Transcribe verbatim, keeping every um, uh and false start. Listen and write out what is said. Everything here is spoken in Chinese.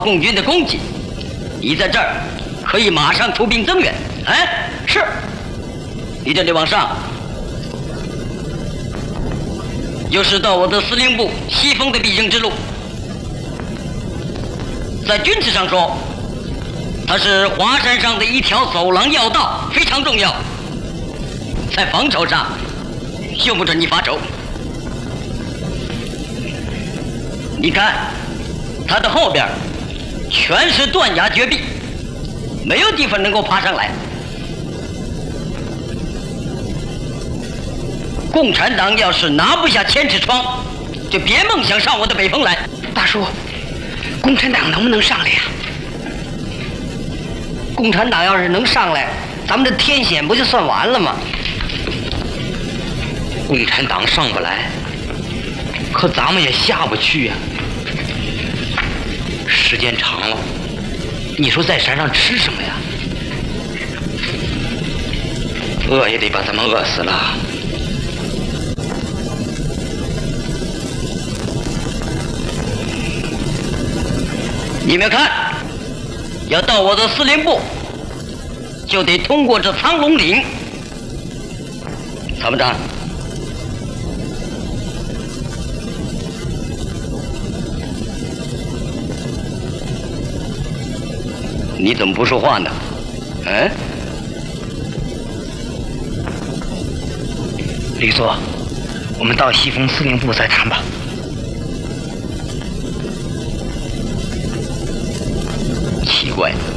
共军的攻击，你在这儿可以马上出兵增援。哎，是。你这里往上，就是到我的司令部西风的必经之路。在军事上说，它是华山上的一条走廊要道，非常重要。在防守上，用不着你发愁。你看，它的后边全是断崖绝壁，没有地方能够爬上来。共产党要是拿不下千尺窗，就别梦想上我的北风来。 大叔，共产党能不能上来呀？ 共产党要是能上来，咱们的天险不就算完了吗？ 共产党上不来，可咱们也下不去呀。时间长了，你说在山上吃什么呀？饿也得把他们饿死了。 你们看，要到我的司令部，就得通过这苍龙岭。参谋长，你怎么不说话呢？嗯？ 吕作，我们到西风司令部再谈吧。 奇怪。